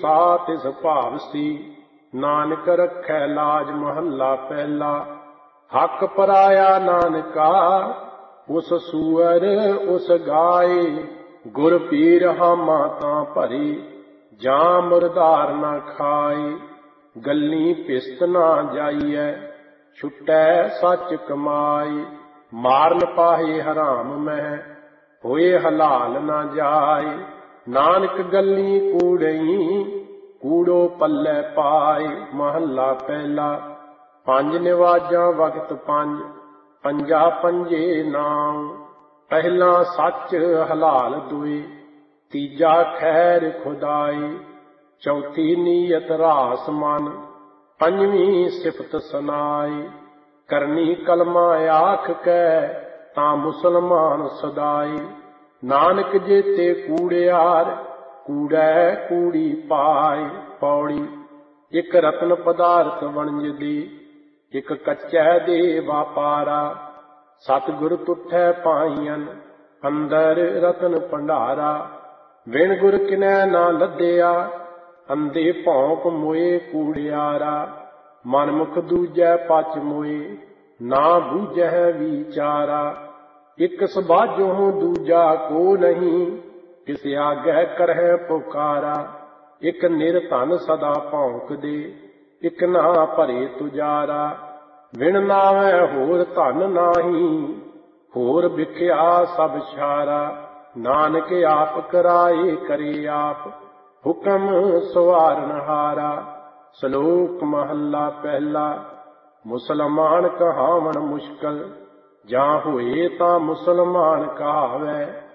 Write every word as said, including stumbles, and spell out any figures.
सा तिस भावसी। नानक रखै लाज महला पहला। हक पराया नानका उस सूअर उस गाय। गुर पीर हामा तां भरी जां मुरदार ना खाए। गल्ली पिस्त ना जाइए छुटै सच कमाई। मारन पाहे हराम मह होए हलाल ना जाए। नानक गल्ली कूड़ई कूड़ो पल्ले पाए। महला पहला। पंज निवाजा वक्त पंज पंजा पंजे नाम। पहला सच हलाल दुई तीजा खैर खुदाई। चौथी नीयत रास मन पंजवीं सिफत सनाई। करनी कलमा आख कै तां मुसलमान सदाई। नानक जेते कूड़ियार कूड़ै कूड़ी पाए। पौड़ी। एक रत्न पदार्थ वणज दी एक कच्चै दे वापारा। सतगुर तुठै पाईयन अंदर रतन भंडारा। विण गुर किनै ना लद्दिया अंधे भौंक मोए कूड़ियारा। मनमुख दूजै पच मोए ना बूझै विचारा। एक सबाजों दूजा को नहीं किस आगे करह पुकारा। एक निर्धन सदा भौंक दे एक ना भरे तुजारा। विण नावै होर धन नाही होर बिख्या सब छारा। नानक आप कराए करे आप हुक्म सवारनहारा। श्लोक महला पहला। मुसलमान कहावण मुश्किल जां होए तां मुसलमान कहावै।